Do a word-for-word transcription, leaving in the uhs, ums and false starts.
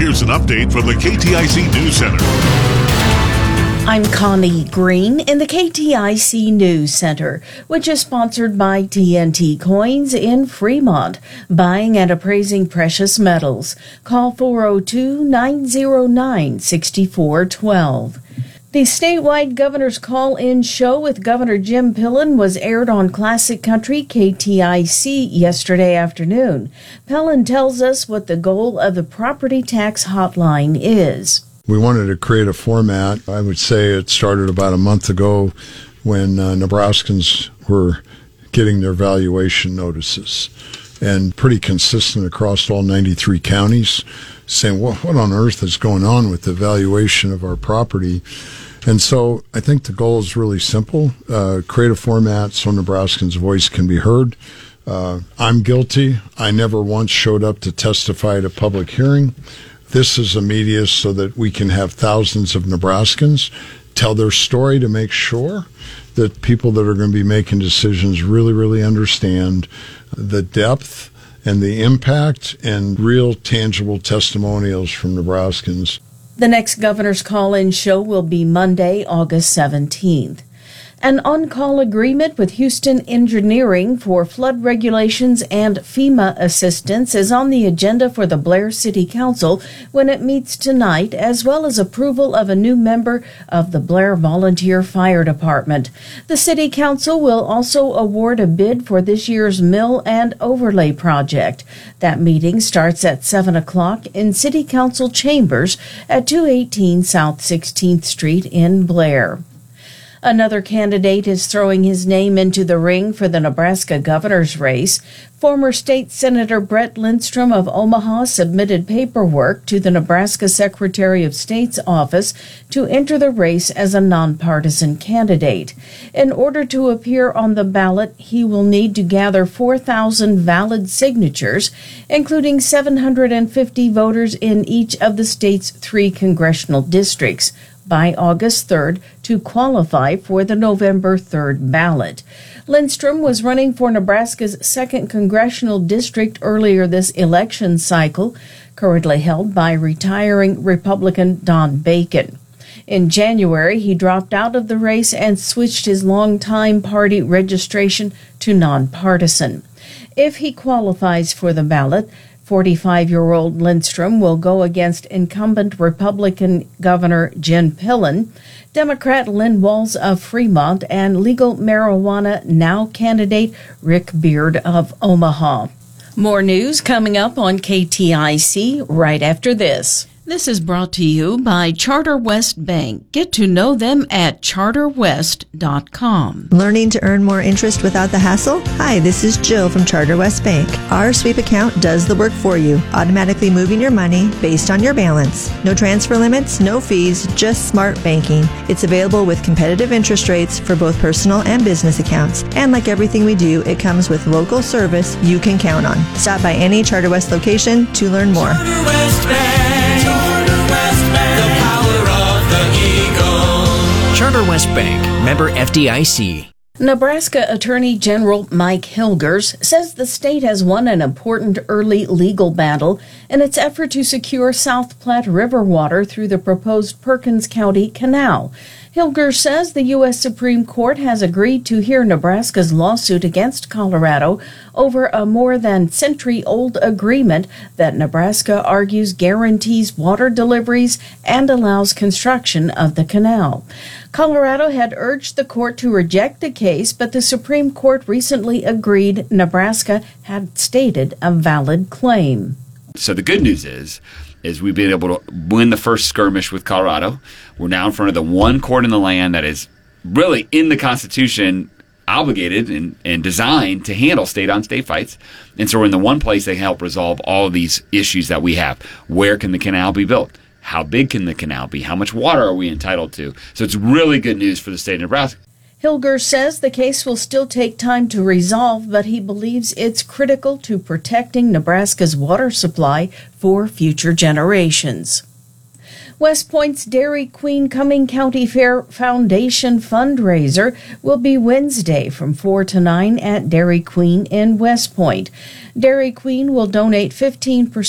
here's an update from the K T I C News Center. I'm Connie Green in the K T I C News Center, which is sponsored by T N T Coins in Fremont, buying and appraising precious metals. Call four oh two, nine oh nine, six four one two. The statewide Governor's Call-In show with Governor Jim Pillen was aired on Classic Country K T I C yesterday afternoon. Pillen tells us what the goal of the property tax hotline is. We wanted to create a format. I would say it started about a month ago when uh, Nebraskans were getting their valuation notices, and pretty consistent across all ninety-three counties, saying, well, what on earth is going on with the valuation of our property? And so I think the goal is really simple. Uh, create a format so Nebraskans' voice can be heard. Uh, I'm guilty. I never once showed up to testify at a public hearing. This is a media so that we can have thousands of Nebraskans tell their story to make sure that people that are going to be making decisions really, really understand the depth and the impact and real tangible testimonials from Nebraskans. The next Governor's Call-In show will be Monday, August seventeenth. An on-call agreement with Houston Engineering for flood regulations and FEMA assistance is on the agenda for the Blair City Council when it meets tonight, as well as approval of a new member of the Blair Volunteer Fire Department. The City Council will also award a bid for this year's mill and overlay project. That meeting starts at seven o'clock in City Council chambers at two eighteen South sixteenth Street in Blair. Another candidate is throwing his name into the ring for the Nebraska governor's race. Former State Senator Brett Lindstrom of Omaha submitted paperwork to the Nebraska Secretary of State's office to enter the race as a nonpartisan candidate. In order to appear on the ballot, he will need to gather four thousand valid signatures, including seven hundred fifty voters in each of the state's three congressional districts, by August third to qualify for the November third ballot. Lindstrom was running for Nebraska's second congressional district earlier this election cycle, currently held by retiring Republican Don Bacon. In January, he dropped out of the race and switched his longtime party registration to nonpartisan. If he qualifies for the ballot, forty-five-year-old Lindstrom will go against incumbent Republican Governor Jim Pillen, Democrat Lynn Walz of Fremont, and legal marijuana now candidate Rick Beard of Omaha. More news coming up on K T I C right after this. This is brought to you by Charter West Bank. Get to know them at charter west dot com. Learning to earn more interest without the hassle? Hi, this is Jill from Charter West Bank. Our sweep account does the work for you, automatically moving your money based on your balance. No transfer limits, no fees, just smart banking. It's available with competitive interest rates for both personal and business accounts. And like everything we do, it comes with local service you can count on. Stop by any Charter West location to learn more. Charter West Bank. The power of the Eagle. Charter West Bank, member F D I C. Nebraska Attorney General Mike Hilgers says the state has won an important early legal battle in its effort to secure South Platte River water through the proposed Perkins County Canal. Hilgers says the U S Supreme Court has agreed to hear Nebraska's lawsuit against Colorado over a more than century-old agreement that Nebraska argues guarantees water deliveries and allows construction of the canal. Colorado had urged the court to reject the case, but the Supreme Court recently agreed Nebraska had stated a valid claim. So the good news is, is we've been able to win the first skirmish with Colorado. We're now in front of the one court in the land that is really in the Constitution obligated and, and designed to handle state-on-state fights. And so we're in the one place that can help resolve all of these issues that we have. Where can the canal be built? How big can the canal be? How much water are we entitled to? So it's really good news for the state of Nebraska. Hilgers says the case will still take time to resolve, but he believes it's critical to protecting Nebraska's water supply for future generations. West Point's Dairy Queen Cumming County Fair Foundation fundraiser will be Wednesday from four to nine at Dairy Queen in West Point. Dairy Queen will donate fifteen percent